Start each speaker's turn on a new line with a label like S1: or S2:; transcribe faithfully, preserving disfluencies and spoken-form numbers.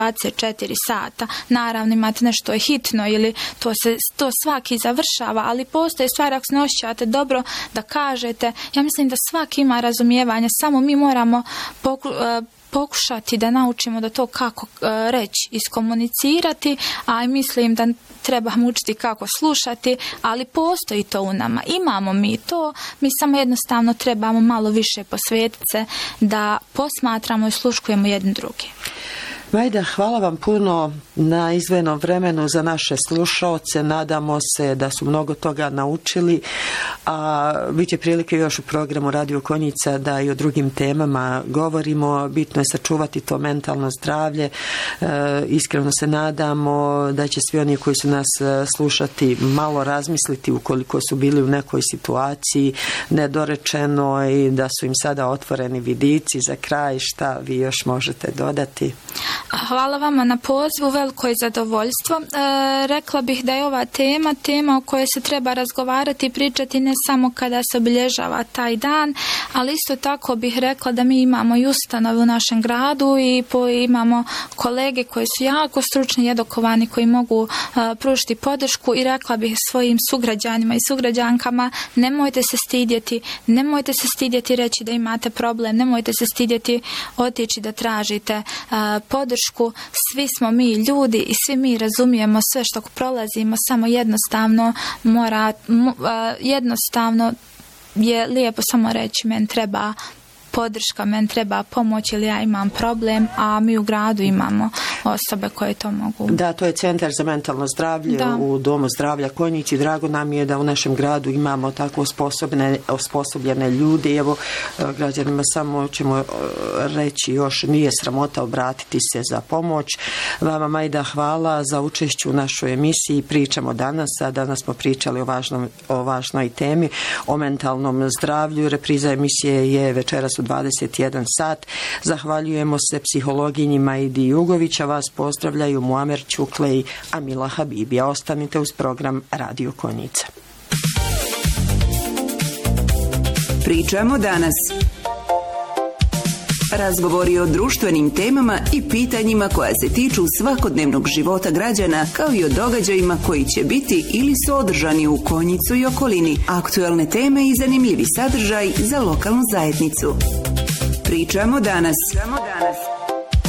S1: dvadeset četiri sata. Naravno imate nešto je hitno ili to se to svaki završava, ali postoje stvari ako se ne osjećate dobro da kažete. Ja mislim da svaki ima razumijevanje, samo mi moramo poku, pokušati da naučimo da to kako reći, iskomunicirati, a mislim da trebamo učiti kako slušati, ali postoji to u nama. Imamo mi to, mi samo jednostavno trebamo malo više posvetiti se da posmatramo i sluškujemo jedni drugi.
S2: Majda, hvala vam puno na izdvojenom vremenu za naše slušaoce. Nadamo se da su mnogo toga naučili, a bit će prilike još u programu Radio Konjica da i o drugim temama govorimo. Bitno je sačuvati to mentalno zdravlje. E, iskreno se nadamo da će svi oni koji su nas slušati malo razmisliti ukoliko su bili u nekoj situaciji nedorečeno i da su im sada otvoreni vidici. Za kraj, šta vi još možete dodati?
S1: Hvala vama na pozivu, veliko je zadovoljstvo. E, rekla bih da je ova tema, tema o kojoj se treba razgovarati i pričati ne samo kada se obilježava taj dan, ali isto tako bih rekla da mi imamo i ustanove u našem gradu i po, imamo kolege koji su jako stručni i edukovani, koji mogu e, pružiti podršku i rekla bih svojim sugrađanima i sugrađankama, nemojte se stidjeti, nemojte se stidjeti reći da imate problem, nemojte se stidjeti otići da tražite e, podršku. Svi smo mi ljudi i svi mi razumijemo sve što prolazimo, samo jednostavno mora, jednostavno je lijepo samo reći meni treba podrška, meni treba pomoć ili ja imam problem, a mi u gradu imamo osobe koje to mogu.
S2: Da, to je Centar za mentalno zdravlje da. U Domu zdravlja Konjici. Drago nam je da u našem gradu imamo tako osposobne, osposobljene ljudi. Evo, građanima samo ćemo reći još, nije sramota obratiti se za pomoć. Vama, Majda, hvala za učešću u našoj emisiji. Pričamo danas, a danas smo pričali o, važnom, o važnoj temi, o mentalnom zdravlju. Repriza emisije je večeras u dvadeset jedan sat. Zahvaljujemo se psihologinji Majdi Jugović, a vas pozdravljaju Muamer Ćukle i Amila Habibija. Ostanite uz program Radio Konjica.
S3: Pričamo danas. Razgovori o društvenim temama i pitanjima koja se tiču svakodnevnog života građana, kao i o događajima koji će biti ili su održani u Konjicu i okolini, aktuelne teme i zanimljivi sadržaj za lokalnu zajednicu. Pričamo danas.